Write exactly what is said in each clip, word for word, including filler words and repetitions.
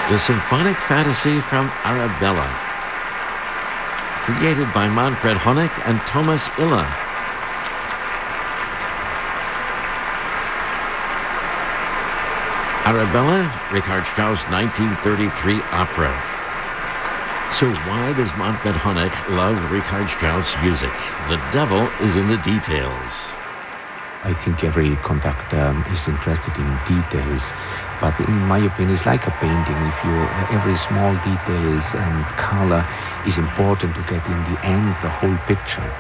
The symphonic fantasy from Arabella, created by Manfred Honeck and Thomas Ille. Arabella, Richard Strauss nineteen thirty-three opera. So why does Manfred Honeck love Richard Strauss music? The devil is in the details. I think every conductor is interested in details, but in my opinion, it's like a painting. If you every small details and color is important to get in the end the whole picture.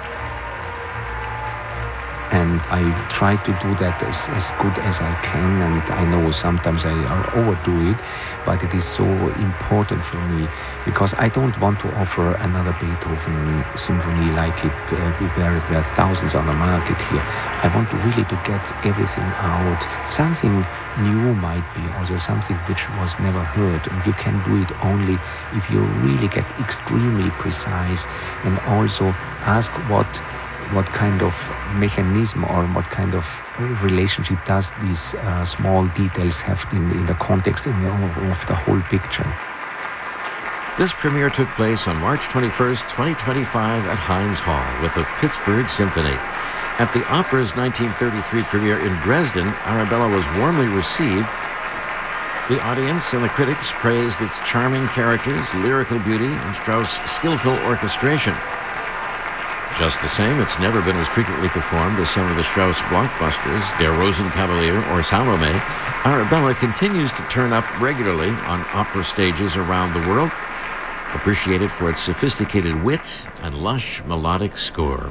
And I try to do that as, as good as I can, and I know sometimes I overdo it, but it is so important for me because I don't want to offer another Beethoven symphony like it, uh, where there are thousands on the market here. I want to really to get everything out. Something new might be also something which was never heard, and you can do it only if you really get extremely precise and also ask what what kind of mechanism or what kind of relationship does these uh, small details have in, in the context in the, of the whole picture. This premiere took place on March twenty-first, twenty twenty-five at Heinz Hall with the Pittsburgh Symphony. At the opera's nineteen thirty-three premiere in Dresden, Arabella was warmly received. The audience and the critics praised its charming characters, lyrical beauty, and Strauss' skillful orchestration. Just the same, it's never been as frequently performed as some of the Strauss blockbusters, Der Rosenkavalier or Salome. Arabella continues to turn up regularly on opera stages around the world, appreciated for its sophisticated wit and lush melodic score.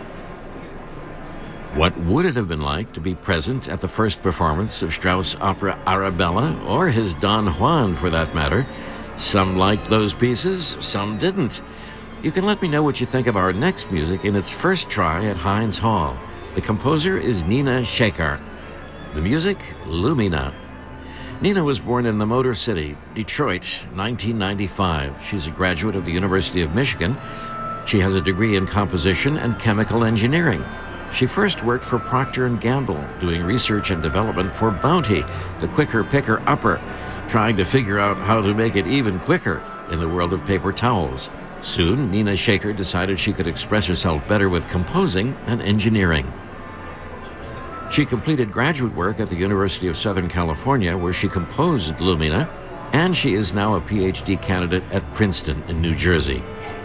What would it have been like to be present at the first performance of Strauss' opera Arabella, or his Don Juan for that matter? Some liked those pieces, some didn't. You can let me know what you think of our next music in its first try at Heinz Hall. The composer is Nina Shaker. The music, Lumina. Nina was born in the Motor City, Detroit, nineteen ninety-five. She's a graduate of the University of Michigan. She has a degree in composition and chemical engineering. She first worked for Procter and Gamble, doing research and development for Bounty, the quicker picker upper, trying to figure out how to make it even quicker in the world of paper towels. Soon, Nina Shaker decided she could express herself better with composing and engineering. She completed graduate work at the University of Southern California, where she composed Lumina, and she is now a P H D candidate at Princeton in New Jersey.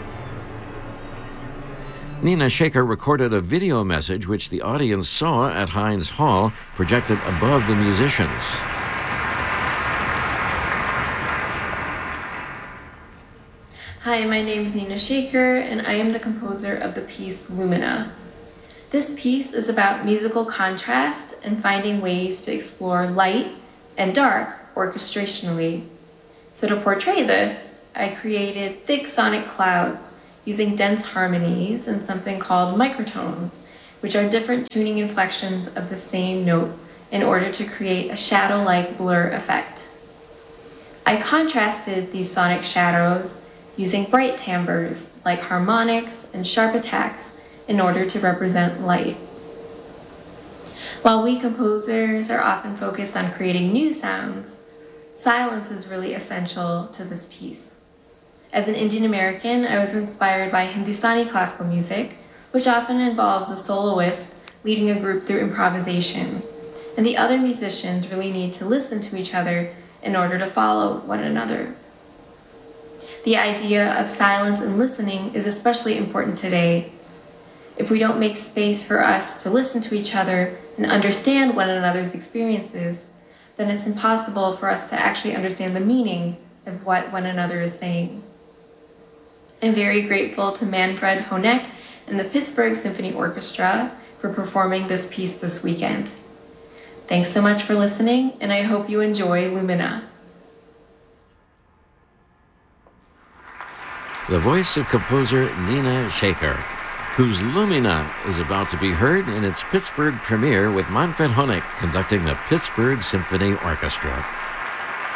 Nina Shaker recorded a video message which the audience saw at Heinz Hall, projected above the musicians. Hi, my name is Nina Shaker, and I am the composer of the piece Lumina. This piece is about musical contrast and finding ways to explore light and dark orchestrationally. So to portray this, I created thick sonic clouds using dense harmonies and something called microtones, which are different tuning inflections of the same note in order to create a shadow-like blur effect. I contrasted these sonic shadows using bright timbres like harmonics and sharp attacks in order to represent light. While we composers are often focused on creating new sounds, silence is really essential to this piece. As an Indian American, I was inspired by Hindustani classical music, which often involves a soloist leading a group through improvisation, and the other musicians really need to listen to each other in order to follow one another. The idea of silence and listening is especially important today. If we don't make space for us to listen to each other and understand one another's experiences, then it's impossible for us to actually understand the meaning of what one another is saying. I'm very grateful to Manfred Honeck and the Pittsburgh Symphony Orchestra for performing this piece this weekend. Thanks so much for listening, and I hope you enjoy Lumina. The voice of composer Nina Shaker, whose Lumina is about to be heard in its Pittsburgh premiere with Manfred Honeck conducting the Pittsburgh Symphony Orchestra.